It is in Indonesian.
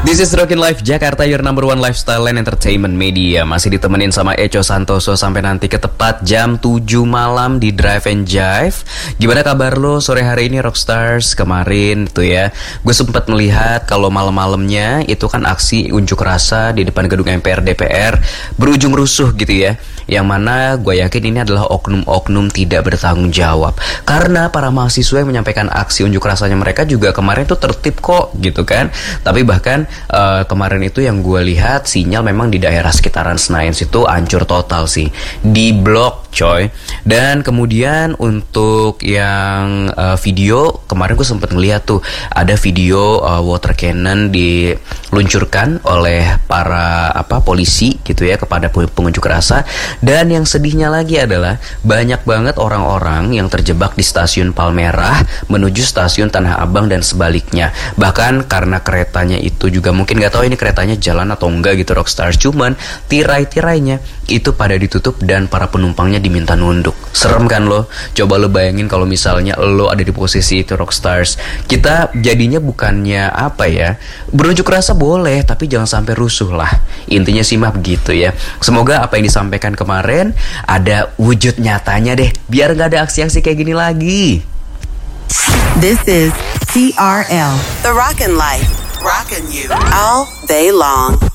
This is Rockin' Life Jakarta, your number one lifestyle and entertainment media. Masih ditemenin sama Echo Santoso sampai nanti ke tepat jam 7 malam di Drive and Jive. Gimana kabar lo sore hari ini Rockstars? Kemarin tuh ya, gue sempat melihat kalau malam-malamnya itu kan aksi unjuk rasa di depan gedung MPR DPR berujung rusuh gitu ya. Yang mana gue yakin ini adalah oknum-oknum tidak bertanggung jawab. Karena para mahasiswa yang menyampaikan aksi unjuk rasanya mereka juga kemarin tuh tertib kok gitu kan. Tapi bahkan kemarin itu yang gue lihat sinyal memang di daerah sekitaran Senayan situ hancur total sih, di blok coy. Dan kemudian untuk yang video kemarin gue sempet ngeliat tuh ada video water cannon diluncurkan oleh para polisi gitu ya kepada pengunjuk rasa. Dan yang sedihnya lagi adalah banyak banget orang-orang yang terjebak di stasiun Palmerah menuju stasiun Tanah Abang dan sebaliknya. Bahkan karena keretanya itu juga mungkin gak tahu ini keretanya jalan atau enggak gitu Rockstars, cuman tirai-tirainya itu pada ditutup dan para penumpangnya diminta nunduk. Serem kan lo? Coba lo bayangin kalau misalnya lo ada di posisi itu Rockstars. Kita jadinya bukannya berunjuk rasa boleh, tapi jangan sampai rusuh lah. Intinya sih mah begitu ya. Semoga apa yang disampaikan kemarin ada wujud nyatanya deh, biar gak ada aksi-aksi kayak gini lagi. This is TRL, The Rockin' Life. Rockin' you all day long.